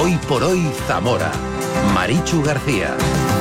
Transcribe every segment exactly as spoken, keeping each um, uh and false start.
Hoy por hoy Zamora. Marichu García.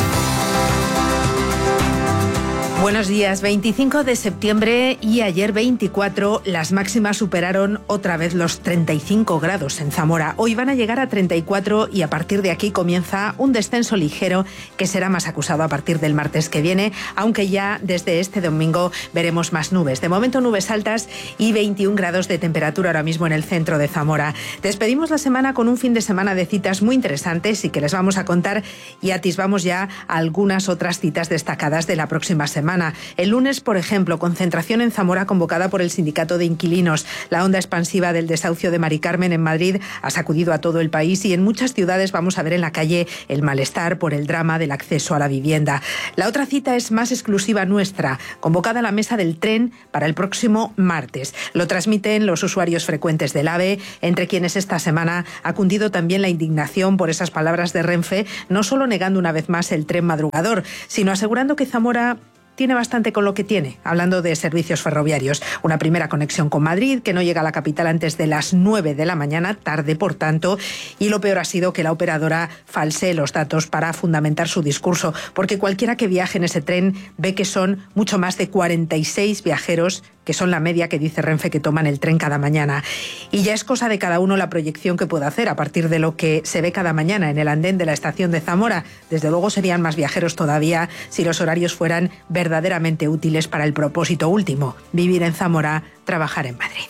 Buenos días, veinticinco de septiembre y ayer veinticuatro las máximas superaron otra vez los treinta y cinco grados en Zamora. Hoy van a llegar a treinta y cuatro y a partir de aquí comienza un descenso ligero que será más acusado a partir del martes que viene, aunque ya desde este domingo veremos más nubes. De momento nubes altas y veintiún grados de temperatura ahora mismo en el centro de Zamora. Despedimos la semana con un fin de semana de citas muy interesantes y que les vamos a contar y atisbamos ya algunas otras citas destacadas de la próxima semana. El lunes, por ejemplo, concentración en Zamora convocada por el Sindicato de Inquilinos. La onda expansiva del desahucio de Mari Carmen en Madrid ha sacudido a todo el país y en muchas ciudades vamos a ver en la calle el malestar por el drama del acceso a la vivienda. La otra cita es más exclusiva nuestra, convocada la mesa del tren para el próximo martes. Lo transmiten los usuarios frecuentes del AVE, entre quienes esta semana ha cundido también la indignación por esas palabras de Renfe, no solo negando una vez más el tren madrugador, sino asegurando que Zamora tiene bastante con lo que tiene, hablando de servicios ferroviarios. Una primera conexión con Madrid, que no llega a la capital antes de las nueve de la mañana, tarde por tanto, y lo peor ha sido que la operadora falsee los datos para fundamentar su discurso, porque cualquiera que viaje en ese tren ve que son mucho más de cuarenta y seis viajeros, que son la media que dice Renfe que toman el tren cada mañana. Y ya es cosa de cada uno la proyección que pueda hacer a partir de lo que se ve cada mañana en el andén de la estación de Zamora. Desde luego serían más viajeros todavía si los horarios fueran verdaderamente útiles para el propósito último: vivir en Zamora, trabajar en Madrid.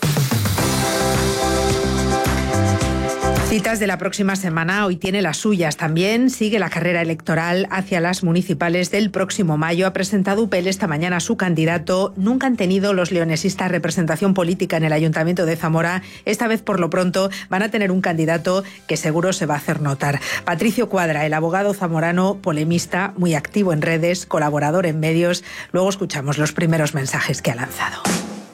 Citas de la próxima semana, hoy tiene las suyas también. Sigue la carrera electoral hacia las municipales del próximo mayo. Ha presentado U P L esta mañana a su candidato. Nunca han tenido los leonesistas representación política en el Ayuntamiento de Zamora. Esta vez, por lo pronto, van a tener un candidato que seguro se va a hacer notar. Patricio Cuadra, el abogado zamorano, polemista, muy activo en redes, colaborador en medios. Luego escuchamos los primeros mensajes que ha lanzado.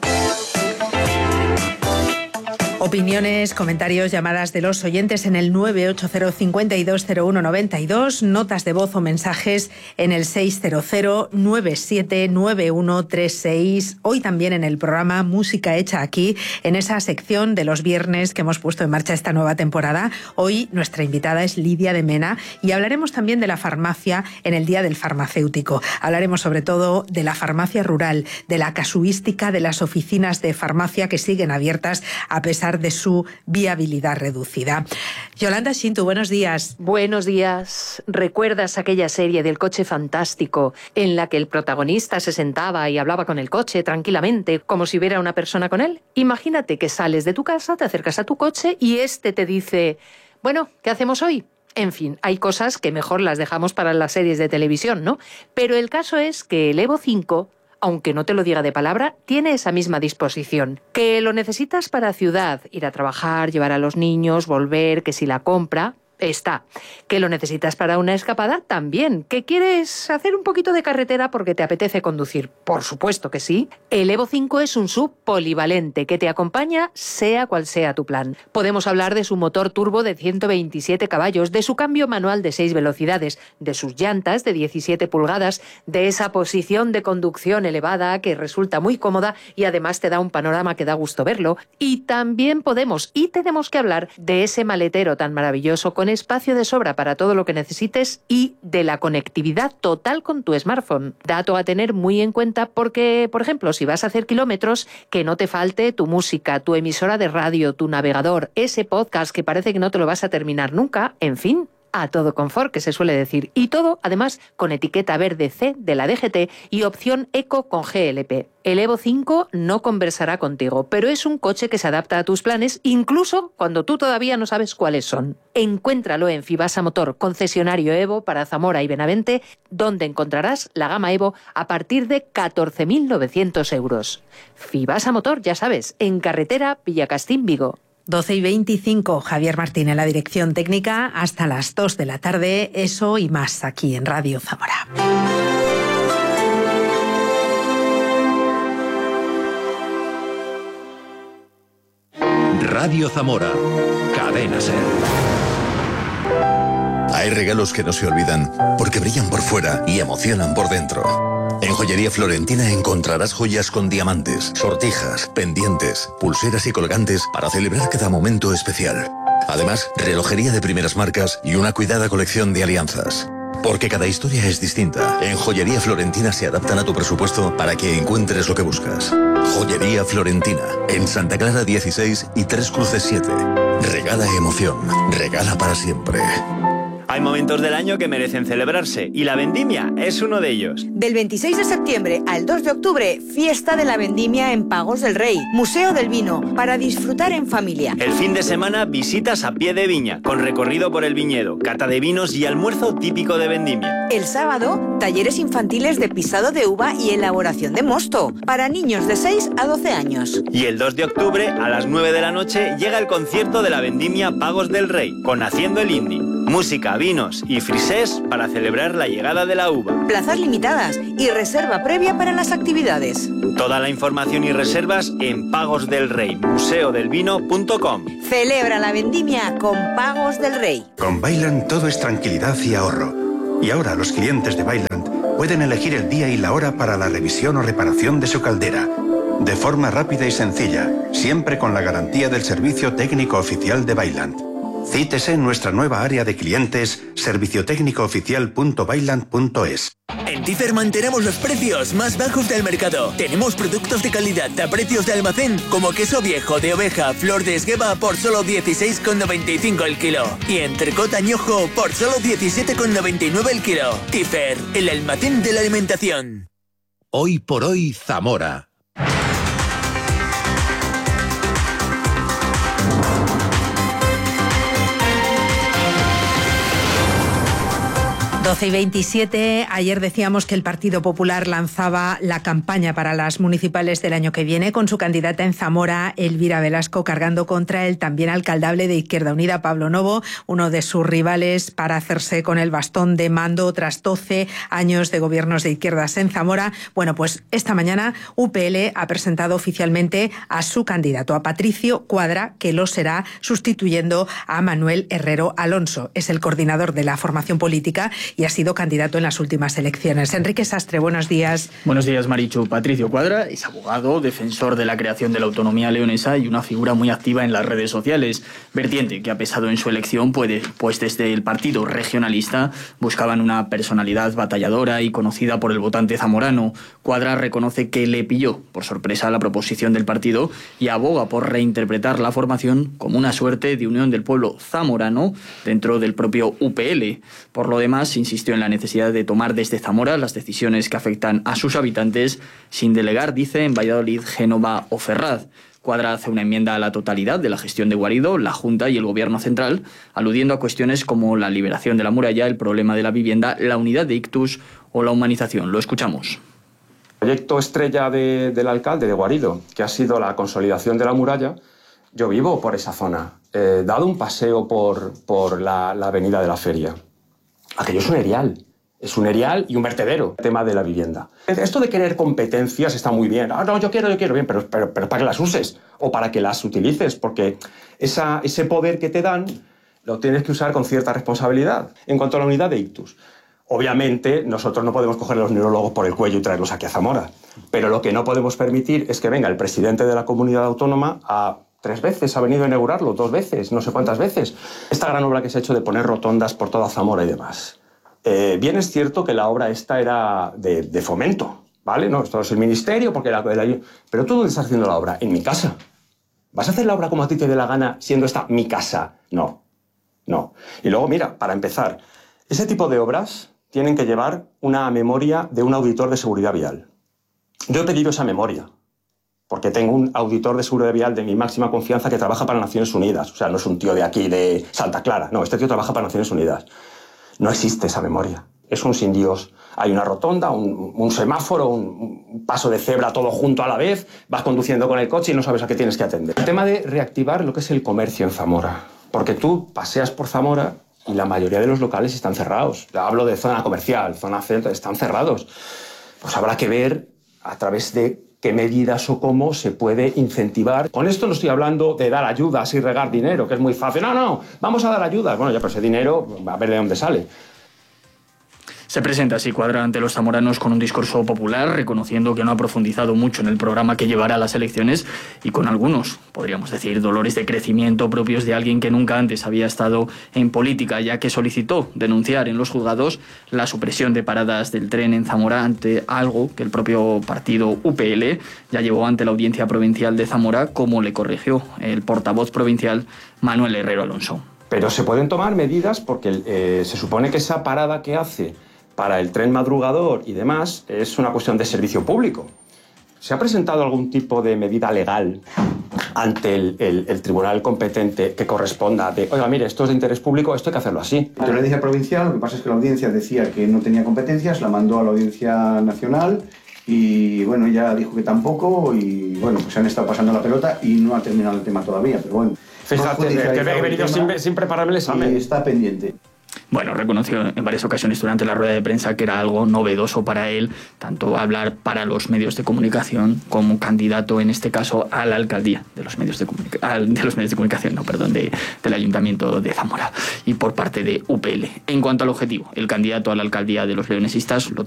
Opiniones, comentarios, llamadas de los oyentes en el nueve ocho cero, cinco dos cero uno nueve dos, notas de voz o mensajes en el seis cero cero, nueve siete nueve uno tres seis. Hoy también en el programa Música Hecha Aquí, en esa sección de los viernes que hemos puesto en marcha esta nueva temporada. Hoy nuestra invitada es Lidia de Mena y hablaremos también de la farmacia en el Día del Farmacéutico. Hablaremos sobre todo de la farmacia rural, de la casuística de las oficinas de farmacia que siguen abiertas a pesar de su viabilidad reducida. Yolanda Shinto, buenos días. Buenos días. ¿Recuerdas aquella serie del coche fantástico en la que el protagonista se sentaba y hablaba con el coche tranquilamente, como si hubiera una persona con él? Imagínate que sales de tu casa, te acercas a tu coche y este te dice: bueno, ¿qué hacemos hoy? En fin, hay cosas que mejor las dejamos para las series de televisión, ¿no? Pero el caso es que el Evo cinco, aunque no te lo diga de palabra, tiene esa misma disposición. Que lo necesitas para ciudad, ir a trabajar, llevar a los niños, volver, que si la compra, está. Que lo necesitas para una escapada, también. Que quieres hacer un poquito de carretera porque te apetece conducir, por supuesto que sí. El Evo cinco es un sub polivalente que te acompaña sea cual sea tu plan. Podemos hablar de su motor turbo de ciento veintisiete caballos, de su cambio manual de seis velocidades, de sus llantas de diecisiete pulgadas, de esa posición de conducción elevada que resulta muy cómoda y además te da un panorama que da gusto verlo. Y también podemos y tenemos que hablar de ese maletero tan maravilloso con espacio de sobra para todo lo que necesites y de la conectividad total con tu smartphone. Dato a tener muy en cuenta porque, por ejemplo, si vas a hacer kilómetros, que no te falte tu música, tu emisora de radio, tu navegador, ese podcast que parece que no te lo vas a terminar nunca, en fin, a todo confort, que se suele decir. Y todo, además, con etiqueta verde C de la D G T y opción Eco con G L P. El Evo cinco no conversará contigo, pero es un coche que se adapta a tus planes, incluso cuando tú todavía no sabes cuáles son. Encuéntralo en Fibasa Motor, concesionario Evo para Zamora y Benavente, donde encontrarás la gama Evo a partir de catorce mil novecientos euros. Fibasa Motor, ya sabes, en carretera Villacastín, Vigo. doce y veinticinco, Javier Martín en la dirección técnica, hasta las dos de la tarde, eso y más aquí en Radio Zamora. Radio Zamora, Cadena Ser. Hay regalos que no se olvidan porque brillan por fuera y emocionan por dentro. En Joyería Florentina encontrarás joyas con diamantes, sortijas, pendientes, pulseras y colgantes para celebrar cada momento especial. Además, relojería de primeras marcas y una cuidada colección de alianzas. Porque cada historia es distinta. En Joyería Florentina se adaptan a tu presupuesto para que encuentres lo que buscas. Joyería Florentina, en Santa Clara dieciséis y Tres Cruces siete. Regala emoción, regala para siempre. Hay momentos del año que merecen celebrarse y la vendimia es uno de ellos. Del veintiséis de septiembre al dos de octubre, fiesta de la vendimia en Pagos del Rey, Museo del Vino, para disfrutar en familia. El fin de semana, visitas a pie de viña, con recorrido por el viñedo, cata de vinos y almuerzo típico de vendimia. El sábado, talleres infantiles de pisado de uva y elaboración de mosto, para niños de seis a doce años. Y el dos de octubre, a las nueve de la noche, llega el concierto de la vendimia Pagos del Rey, con Haciendo el Indie. Música, vinos y frisés para celebrar la llegada de la uva. Plazas limitadas y reserva previa para las actividades. Toda la información y reservas en Pagos del Rey, museo del vino punto com. Celebra la vendimia con Pagos del Rey. Con Bailand todo es tranquilidad y ahorro. Y ahora los clientes de Bailand pueden elegir el día y la hora para la revisión o reparación de su caldera. De forma rápida y sencilla, siempre con la garantía del servicio técnico oficial de Bailand. Cítese en nuestra nueva área de clientes servicio técnico oficial punto bailand punto es. En Tifer mantenemos los precios más bajos del mercado. Tenemos productos de calidad a precios de almacén, como queso viejo de oveja Flor de Esgueva por solo dieciséis con noventa y cinco el kilo. Y entrecot añojo por solo diecisiete con noventa y nueve el kilo. Tifer, el almacén de la alimentación. Hoy por hoy, Zamora. doce y veintisiete, ayer decíamos que el Partido Popular lanzaba la campaña para las municipales del año que viene con su candidata en Zamora, Elvira Velasco, cargando contra el también alcaldable de Izquierda Unida, Pablo Novo, uno de sus rivales para hacerse con el bastón de mando tras doce años de gobiernos de izquierdas en Zamora. Bueno, pues esta mañana U P L ha presentado oficialmente a su candidato, a Patricio Cuadra, que lo será sustituyendo a Manuel Herrero Alonso. Es el coordinador de la formación política y ha sido candidato en las últimas elecciones. Enrique Sastre, buenos días. Buenos días, Marichu. Patricio Cuadra es abogado, defensor de la creación de la autonomía leonesa y una figura muy activa en las redes sociales. Vertiente que ha pesado en su elección, puede, pues desde el partido regionalista buscaban una personalidad batalladora y conocida por el votante zamorano. Cuadra reconoce que le pilló por sorpresa la proposición del partido y aboga por reinterpretar la formación como una suerte de unión del pueblo zamorano dentro del propio U P L. Por lo demás, insistió en la necesidad de tomar desde Zamora las decisiones que afectan a sus habitantes sin delegar, dice, en Valladolid, Génova o Ferraz. Cuadra hace una enmienda a la totalidad de la gestión de Guarido, la Junta y el Gobierno central, aludiendo a cuestiones como la liberación de la muralla, el problema de la vivienda, la unidad de Ictus o la humanización. Lo escuchamos. El proyecto estrella de, del alcalde de Guarido, que ha sido la consolidación de la muralla, yo vivo por esa zona. He dado un paseo por, por la, la avenida de la Feria. Aquello es un erial, es un erial y un vertedero. El tema de la vivienda. Esto de querer competencias está muy bien. Ah, no, yo quiero, yo quiero, bien, pero, pero, pero para que las uses o para que las utilices, porque esa, ese poder que te dan lo tienes que usar con cierta responsabilidad. En cuanto a la unidad de Ictus, obviamente nosotros no podemos coger a los neurólogos por el cuello y traerlos aquí a Zamora, pero lo que no podemos permitir es que venga el presidente de la comunidad autónoma a... Tres veces ha venido a inaugurarlo, dos veces, no sé cuántas veces. Esta gran obra que se ha hecho de poner rotondas por toda Zamora y demás. Eh, bien es cierto que la obra esta era de, de fomento, ¿vale? No, esto es el ministerio, porque la, la, pero ¿tú dónde estás haciendo la obra? En mi casa. ¿Vas a hacer la obra como a ti te dé la gana siendo esta mi casa? No, no. Y luego, mira, para empezar, ese tipo de obras tienen que llevar una memoria de un auditor de seguridad vial. Yo he pedido esa memoria, porque tengo un auditor de seguridad vial de mi máxima confianza que trabaja para Naciones Unidas. O sea, no es un tío de aquí, de Santa Clara. No, este tío trabaja para Naciones Unidas. No existe esa memoria. Es un sin Dios. Hay una rotonda, un, un semáforo, un, un paso de cebra todo junto a la vez. Vas conduciendo con el coche y no sabes a qué tienes que atender. El tema de reactivar lo que es el comercio en Zamora. Porque tú paseas por Zamora y la mayoría de los locales están cerrados. Hablo de zona comercial, zona centro, están cerrados. Pues habrá que ver a través de qué medidas o cómo se puede incentivar. Con esto no estoy hablando de dar ayudas y regar dinero, que es muy fácil. No, no, vamos a dar ayudas. Bueno, ya, pero ese dinero, a ver de dónde sale. Se presenta así Cuadra ante los zamoranos con un discurso popular, reconociendo que no ha profundizado mucho en el programa que llevará a las elecciones y con algunos, podríamos decir, dolores de crecimiento propios de alguien que nunca antes había estado en política, ya que solicitó denunciar en los juzgados la supresión de paradas del tren en Zamora, ante algo que el propio partido U P L ya llevó ante la Audiencia Provincial de Zamora, como le corrigió el portavoz provincial Manuel Herrero Alonso. Pero se pueden tomar medidas porque eh, se supone que esa parada que hace para el tren madrugador y demás es una cuestión de servicio público. ¿Se ha presentado algún tipo de medida legal ante el, el, el tribunal competente que corresponda de, oiga, mire, esto es de interés público, esto hay que hacerlo así? La audiencia provincial, lo que pasa es que la audiencia decía que no tenía competencias, la mandó a la audiencia nacional y bueno, ya dijo que tampoco y bueno, pues se han estado pasando la pelota y no ha terminado el tema todavía, pero bueno. Fíjate, que he venido sin, sin prepararme el examen. Y está pendiente. Bueno, reconoció en varias ocasiones durante la rueda de prensa que era algo novedoso para él, tanto hablar para los medios de comunicación como candidato, en este caso, a la alcaldía de los medios de, comunica de, los medios de comunicación, no, perdón, de, del Ayuntamiento de Zamora y por parte de U P L. En cuanto al objetivo, el candidato a la alcaldía de los leonesistas lo